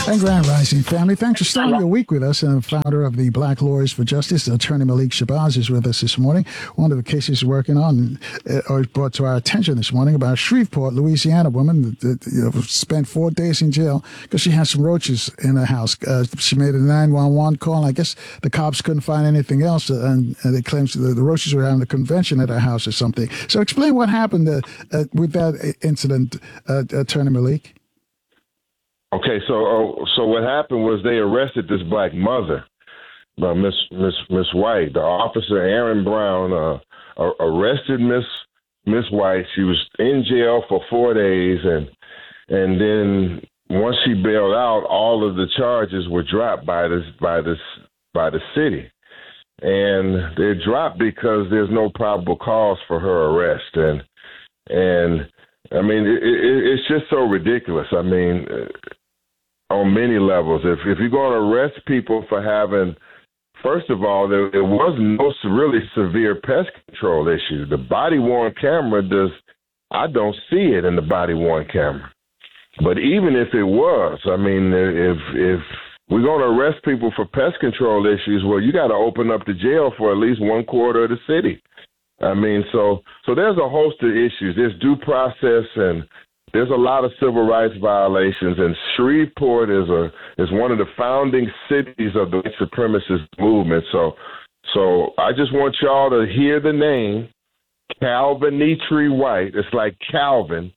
And Grand Rising family, thanks for starting your week with us. And founder of the Black Lawyers for Justice, Attorney Malik Shabazz, is with us this morning. One of the cases he's working on, or brought to our attention this morning, about a Shreveport, Louisiana woman that spent 4 days in jail because she had some roaches in her house. She made a 911 call. And I guess the cops couldn't find anything else, and they claimed the roaches were having a convention at her house or something. So explain what happened with that incident, Attorney Malik. Okay, so what happened was they arrested this black mother, Miss White. The officer Aaron Brown arrested Miss White. She was in jail for 4 days, and then once she bailed out, all of the charges were dropped by the city, and they're dropped because there's no probable cause for her arrest, and I mean it's just so ridiculous. I mean. On many levels, if you're going to arrest people for having, first of all, there was no really severe pest control issue. The body-worn camera I don't see it in the body-worn camera. But even if it was, I mean, if we're going to arrest people for pest control issues, well, you got to open up the jail for at least 1/4 of the city. I mean, so there's a host of issues. There's due process, and there's a lot of civil rights violations, and Shreveport is one of the founding cities of the white supremacist movement. So I just want y'all to hear the name Calvinitri White. It's like Calvinitri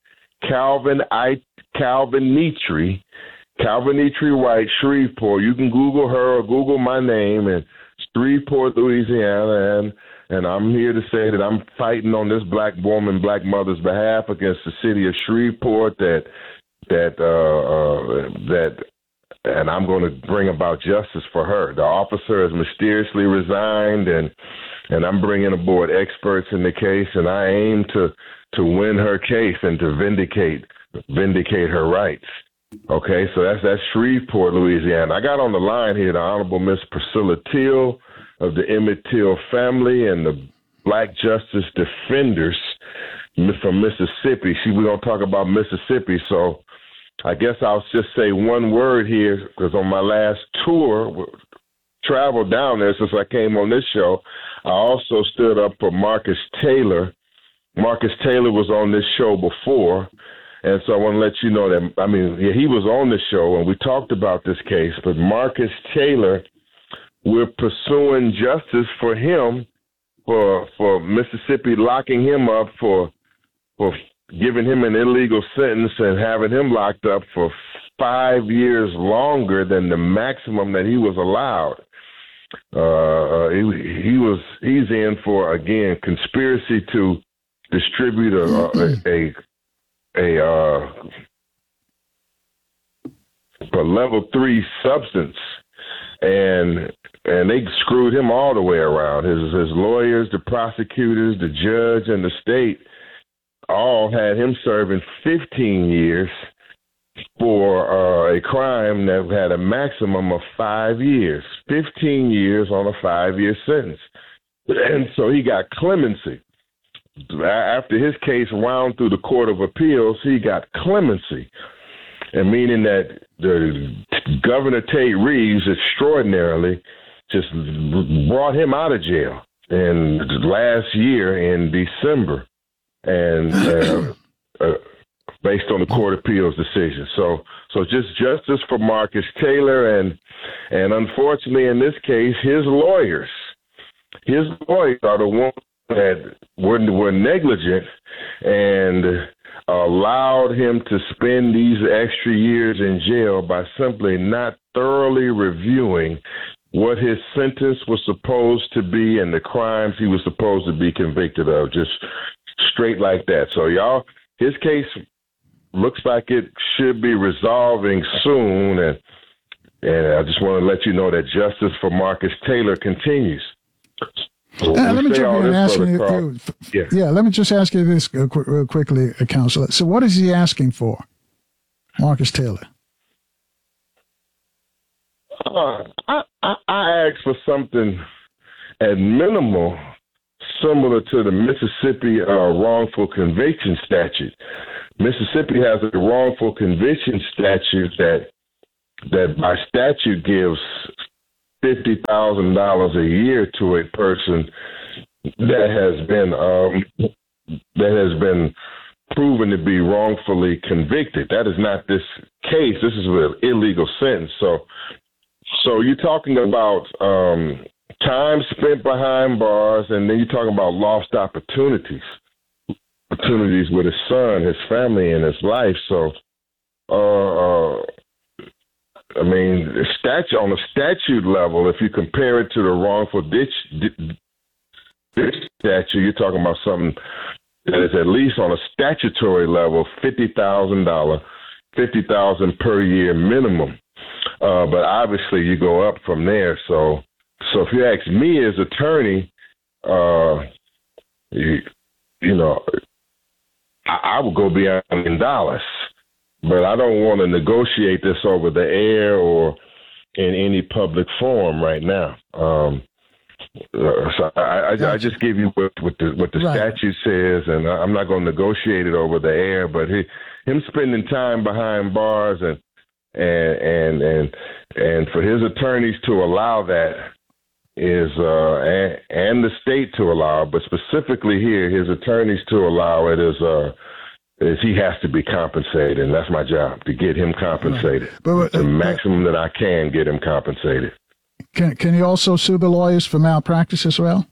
White, Shreveport. You can Google her or Google my name, and Shreveport, Louisiana, and I'm here to say that I'm fighting on this black woman, black mother's behalf against the city of Shreveport and I'm going to bring about justice for her. The officer has mysteriously resigned, and I'm bringing aboard experts in the case, and I aim to win her case and to vindicate her rights. Okay, so that's Shreveport, Louisiana. I got on the line here the Honorable Miss Priscilla Teal of the Emmett Till family and the Black Justice Defenders from Mississippi. We're going to talk about Mississippi, so I guess I'll just say one word here, because on my last tour, travel down there since I came on this show, I also stood up for Marcus Taylor. Marcus Taylor was on this show before, and so I want to let you know that, I mean, he was on the show, and we talked about this case, but Marcus Taylor, we're pursuing justice for him, for Mississippi locking him up for giving him an illegal sentence and having him locked up for 5 years longer than the maximum that he was allowed. He's in for, again, conspiracy to distribute a level 3 substance, and they screwed him all the way around. His lawyers, the prosecutors, the judge, and the state all had him serving 15 years for a crime that had a maximum of 5 years. 15 years on a 5-year sentence. And so he got clemency. After his case wound through the Court of Appeals, he got clemency, and meaning that the Governor Tate Reeves extraordinarily just brought him out of jail last year in December, and based on the Court of Appeals decision. So just justice for Marcus Taylor, and unfortunately in this case, his lawyers are the ones that were negligent and allowed him to spend these extra years in jail by simply not thoroughly reviewing what his sentence was supposed to be and the crimes he was supposed to be convicted of, just straight like that. So y'all, his case looks like it should be resolving soon, and I just want to let you know that justice for Marcus Taylor continues. So let me jump in and ask you. Let me just ask you this real quickly, Counselor. So, what is he asking for, Marcus Taylor? I asked for something at minimal similar to the Mississippi wrongful conviction statute. Mississippi has a wrongful conviction statute that that by statute gives $50,000 a year to a person that has been proven to be wrongfully convicted. That is not this case. This is an illegal sentence. So you're talking about time spent behind bars, and then you're talking about lost opportunities with his son, his family, and his life. So, I mean, on a statute level, if you compare it to the wrongful ditch statute, you're talking about something that is at least on a statutory level, $50,000, $50,000 per year minimum. But obviously, you go up from there. So if you ask me as attorney, you know, I would go beyond $1 million, but I don't want to negotiate this over the air or in any public forum right now. So I just give you what the statute says, and I'm not going to negotiate it over the air. But him spending time behind bars and for his attorneys to allow that is and the state to allow, but specifically here, his attorneys to allow it is he has to be compensated, and that's my job, to get him compensated. Right. But, the maximum that I can get him compensated. Can you also sue the lawyers for malpractice as well?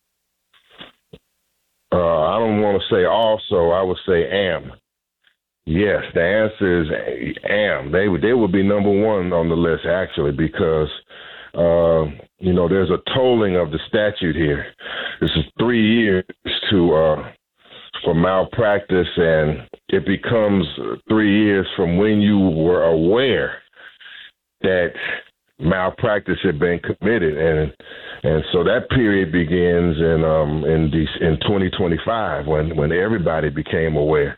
I don't want to say also. I would say am. Yes, the answer is am. They would be number one on the list, actually, because there's a tolling of the statute here. This is 3 years for malpractice, and it becomes 3 years from when you were aware that malpractice had been committed, and so that period begins in 2025 when everybody became aware.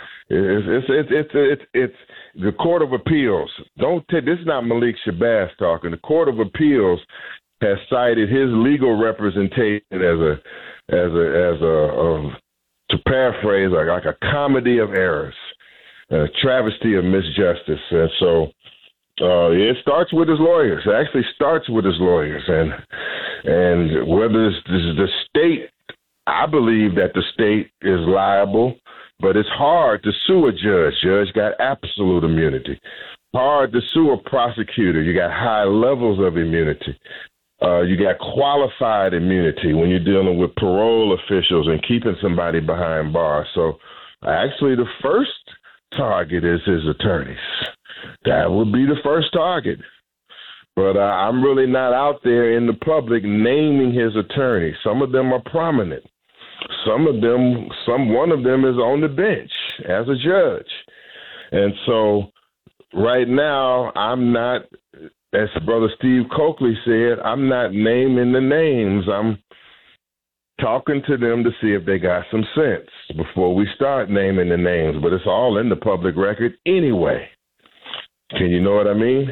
It's the Court of Appeals. This is not Malik Shabazz talking. The Court of Appeals has cited his legal representation as a to paraphrase like a comedy of errors, a travesty of misjustice, and so. It starts with his lawyers. It actually starts with his lawyers, and whether this is the state, I believe that the state is liable, but it's hard to sue a judge. Judge got absolute immunity. Hard to sue a prosecutor. You got high levels of immunity. You got qualified immunity when you're dealing with parole officials and keeping somebody behind bars. So actually the first target is his attorneys. That would be the first target. But I'm really not out there in the public naming his attorneys. Some of them are prominent. One of them is on the bench as a judge. And so right now, I'm not, as Brother Steve Coakley said, I'm not naming the names. I'm talking to them to see if they got some sense before we start naming the names. But it's all in the public record anyway. Can you know what I mean?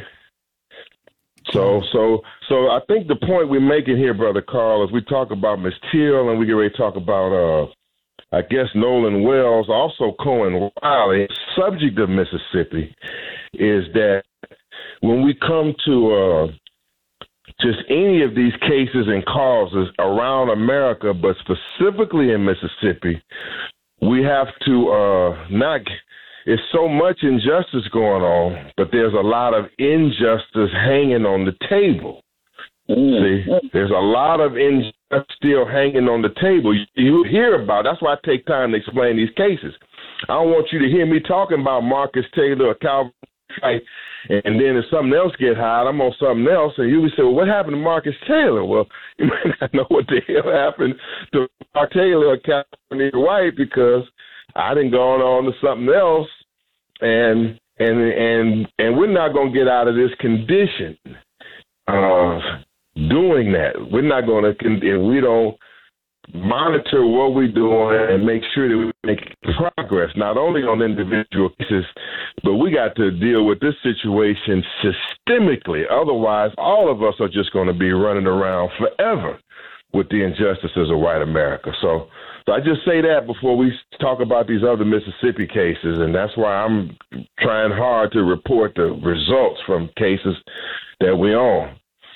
So I think the point we're making here, Brother Carl, is we talk about Ms. Teal and we get ready to talk about, I guess, Nolan Wells, also Cohen Riley. Subject of Mississippi is that when we come to just any of these cases and causes around America, but specifically in Mississippi, we have to it's so much injustice going on, but there's a lot of injustice hanging on the table. See, there's a lot of injustice still hanging on the table. You hear about, that's why I take time to explain these cases. I don't want you to hear me talking about Marcus Taylor or Calvin Wright, and then if something else get hot, I'm on something else, and you would say, well, what happened to Marcus Taylor? Well, you might not know what the hell happened to Mark Taylor or Calvin Wright because I done gone on to something else, and we're not going to get out of this condition of doing that. We're not going to, if we don't monitor what we're doing and make sure that we make progress, not only on individual cases, but we got to deal with this situation systemically. Otherwise, all of us are just going to be running around forever with the injustices of white America. So So I just say that before we talk about these other Mississippi cases, and that's why I'm trying hard to report the results from cases that we own.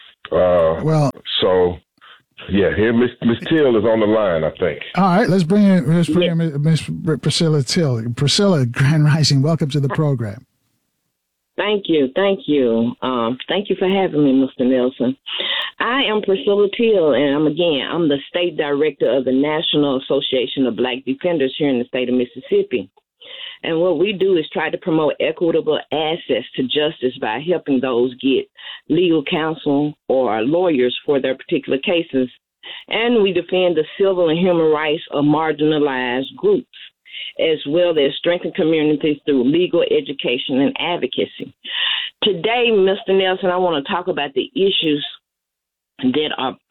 So yeah, here Miss Till is on the line, I think. All right, let's bring in Miss Priscilla Till. Priscilla, Grand Rising, welcome to the program. Thank you. Thank you for having me, Mr. Nelson. I am Priscilla Till, and I'm the state director of the National Association of Black Defenders here in the state of Mississippi. And what we do is try to promote equitable access to justice by helping those get legal counsel or lawyers for their particular cases. And we defend the civil and human rights of marginalized groups, as well as strengthen communities through legal education and advocacy. Today, Mr. Nelson, I want to talk about the issues that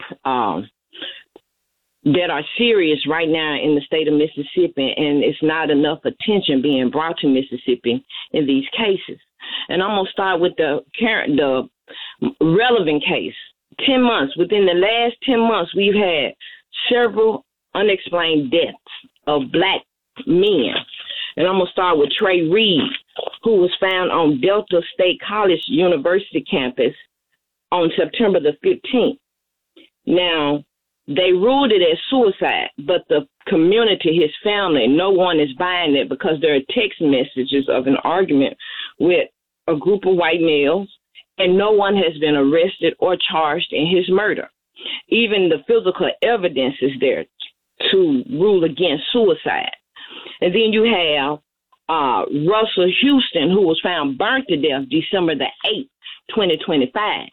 are serious right now in the state of Mississippi, and it's not enough attention being brought to Mississippi in these cases. And I'm going to start with the relevant case. 10 months. Within the last 10 months, we've had several unexplained deaths of Black men. And I'm going to start with Trey Reed, who was found on Delta State College University campus on September the 15th. Now, they ruled it as suicide, but the community, his family, no one is buying it because there are text messages of an argument with a group of white males, and no one has been arrested or charged in his murder. Even the physical evidence is there to rule against suicide. And then you have Russell Houston, who was found burnt to death December the 8th, 2025.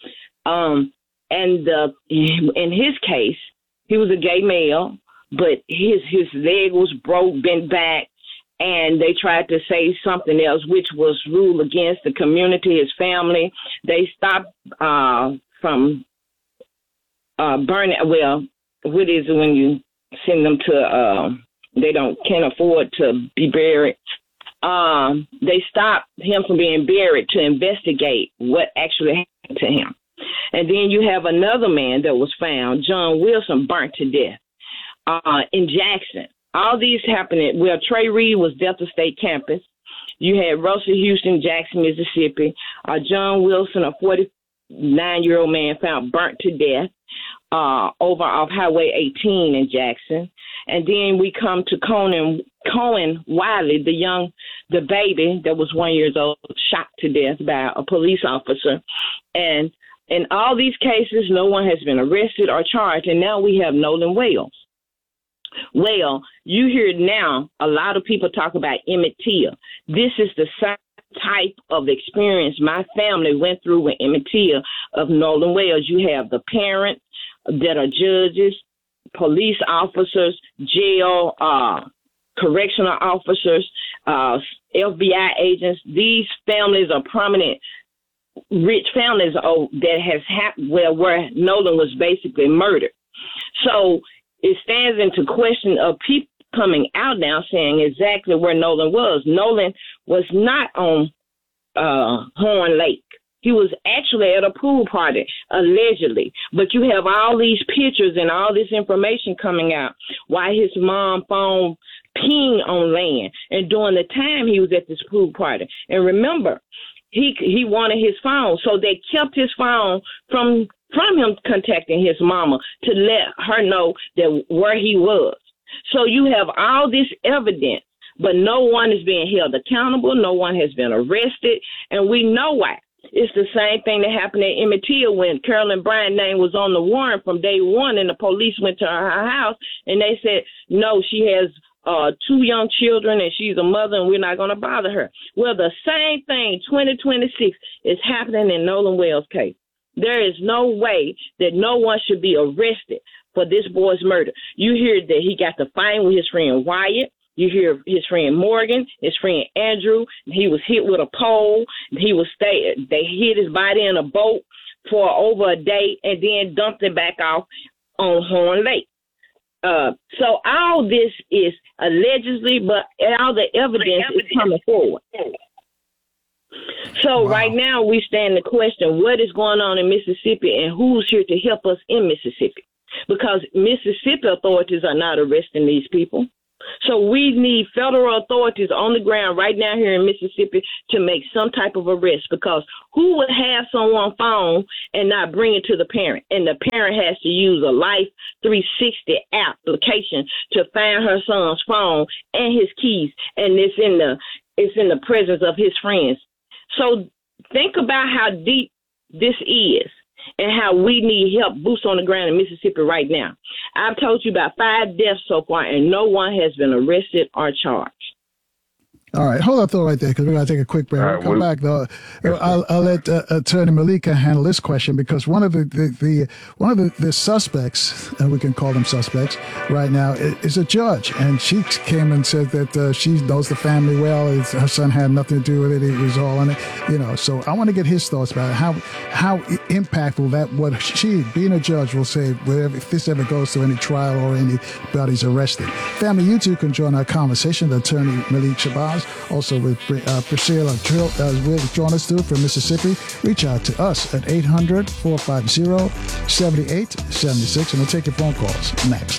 And in his case, he was a gay male, but his leg was broke, bent back, and they tried to say something else, which was ruled against the community, his family. They stopped from burning. Well, what is it when you send them to? They can't afford to be buried. They stopped him from being buried to investigate what actually happened to him. And then you have another man that was found, John Wilson, burnt to death in Jackson. All these happening. Well, Trey Reed was Delta State campus. You had Russell Houston, Jackson, Mississippi. John Wilson, a 49-year-old man, found burnt to death over off Highway 18 in Jackson. And then we come to Cohen Wiley, the baby that was 1 year old, shot to death by a police officer. And in all these cases, no one has been arrested or charged. And now we have Nolan Wells. Well, you hear now a lot of people talk about Emmett Till. This is the same type of experience my family went through with Emmett Till of Nolan Wells. You have the parents that are judges, police officers, jail, correctional officers, FBI agents. These families are prominent, rich families that has happened where Nolan was basically murdered. So it stands into question of people coming out now saying exactly where Nolan was. Nolan was not on Horn Lake. He was actually at a pool party, allegedly. But you have all these pictures and all this information coming out while his mom phone pinged on land. And during the time he was at this pool party. And remember, he wanted his phone. So they kept his phone from him contacting his mama to let her know that where he was. So you have all this evidence, but no one is being held accountable. No one has been arrested. And we know why. It's the same thing that happened at Emmett Till when Carolyn Bryant's name was on the warrant from day one, and the police went to her house and they said, no, she has 2 young children and she's a mother and we're not going to bother her. Well, the same thing, 2026, is happening in Nolan Wells' case. There is no way that no one should be arrested for this boy's murder. You hear that he got to fight with his friend Wyatt. You hear his friend Morgan, his friend Andrew. He was hit with a pole. They hid his body in a boat for over a day and then dumped it back off on Horn Lake. So all this is allegedly, but all the evidence is coming forward. So Right now we stand the question, what is going on in Mississippi and who's here to help us in Mississippi? because Mississippi authorities are not arresting these people. So we need federal authorities on the ground right now here in Mississippi to make some type of arrest, because who would have someone's phone and not bring it to the parent? And the parent has to use a Life 360 application to find her son's phone and his keys, and it's in the presence of his friends. So think about how deep this is and how we need help, boots on the ground in Mississippi right now. I've told you about 5 deaths so far, and no one has been arrested or charged. All right, hold up though right there, because we're going to take a quick break. We'll come back though. I'll let Attorney Malika handle this question, because one of the suspects, and we can call them suspects right now, is a judge, and she came and said that she knows the family well. Her son had nothing to do with it; it was all in it, So I want to get his thoughts about it. How impactful that what she, being a judge, will say if this ever goes to any trial or anybody's arrested. Family, you too can join our conversation. The Attorney Malik Shabazz. Also with Priscilla Trill will join us too from Mississippi. Reach out to us at 800-450-7876, and we'll take your phone calls next.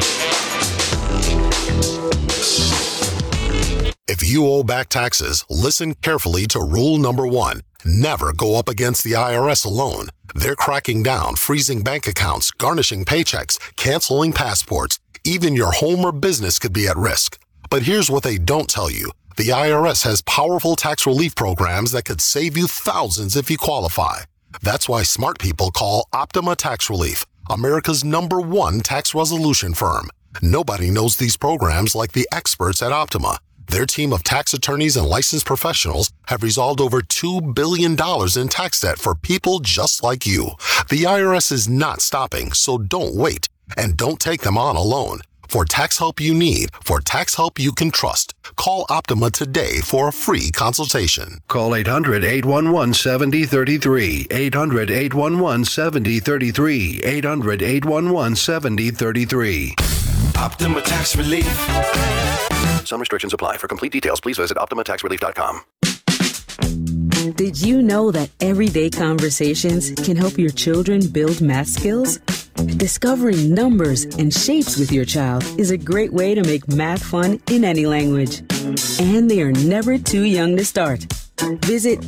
If you owe back taxes, listen carefully to rule number 1. Never go up against the IRS alone. They're cracking down, freezing bank accounts, garnishing paychecks, canceling passports. Even your home or business could be at risk. But here's what they don't tell you. The IRS has powerful tax relief programs that could save you thousands if you qualify. That's why smart people call Optima Tax Relief, America's #1 tax resolution firm. Nobody knows these programs like the experts at Optima. Their team of tax attorneys and licensed professionals have resolved over $2 billion in tax debt for people just like you. The IRS is not stopping, so don't wait. And don't take them on alone. For tax help you need, for tax help you can trust, call Optima today for a free consultation. Call 800-811-7033, 800-811-7033, 800-811-7033. Optima Tax Relief. Some restrictions apply. For complete details, please visit OptimaTaxRelief.com. Did you know that everyday conversations can help your children build math skills? Discovering numbers and shapes with your child is a great way to make math fun in any language. And they are never too young to start. Visit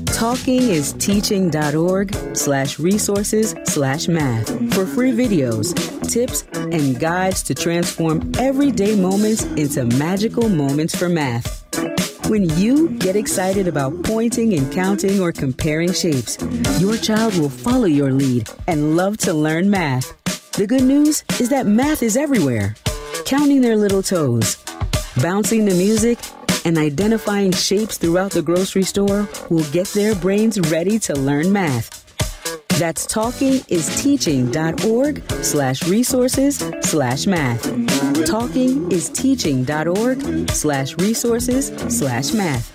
talkingisteaching.org/resources/math for free videos, tips, and guides to transform everyday moments into magical moments for math. When you get excited about pointing and counting or comparing shapes, your child will follow your lead and love to learn math. The good news is that math is everywhere. Counting their little toes, bouncing the music, and identifying shapes throughout the grocery store will get their brains ready to learn math. That's talkingisteaching.org/resources/math. talkingisteaching.org/resources/math.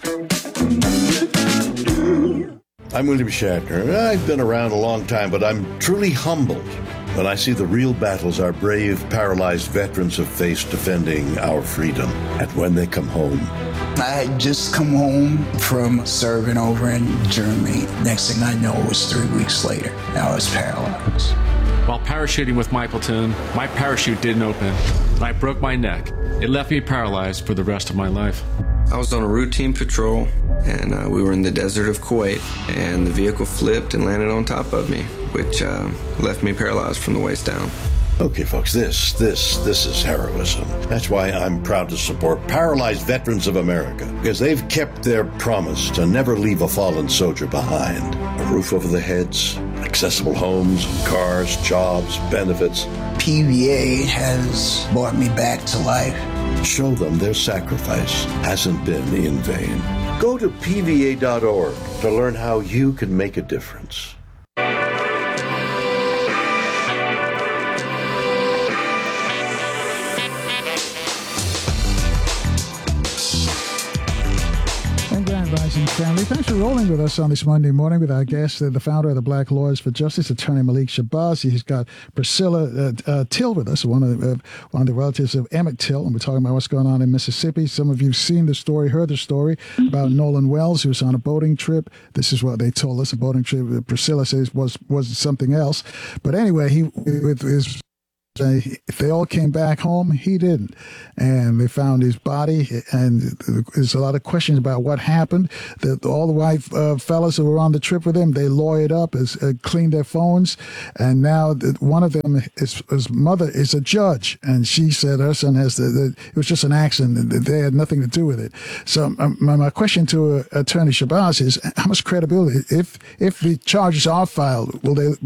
I'm William Shatner. I've been around a long time, but I'm truly humbled when I see the real battles our brave, paralyzed veterans have faced defending our freedom. And when they come home, I had just come home from serving over in Germany. Next thing I know, it was 3 weeks later. I was paralyzed. While parachuting with my platoon, my parachute didn't open. I broke my neck. It left me paralyzed for the rest of my life. I was on a routine patrol, and we were in the desert of Kuwait, and the vehicle flipped and landed on top of me, which left me paralyzed from the waist down. Okay, folks, this is heroism. That's why I'm proud to support Paralyzed Veterans of America, because they've kept their promise to never leave a fallen soldier behind. A roof over their heads, accessible homes, cars, jobs, benefits. PVA has brought me back to life. Show them their sacrifice hasn't been in vain. Go to PVA.org to learn how you can make a difference. Rising family. Thanks for rolling with us on this Monday morning with our guest, the founder of the Black Lawyers for Justice, Attorney Malik Shabazz. He's got Priscilla Till with us, one of the relatives of Emmett Till, and we're talking about what's going on in Mississippi. Some of you've seen the story, heard the story about Nolan Wells, who was on a boating trip. This is what they told us: a boating trip. Priscilla says was something else, but anyway, he with his if they all came back home, he didn't. And they found his body, and there's a lot of questions about what happened. All the white fellas who were on the trip with him, they lawyered up, cleaned their phones, and now one of them, his mother, is a judge, and she said her son it was just an accident, they had nothing to do with it. So my question to Attorney Shabazz is, how much credibility, if the charges are filed, will they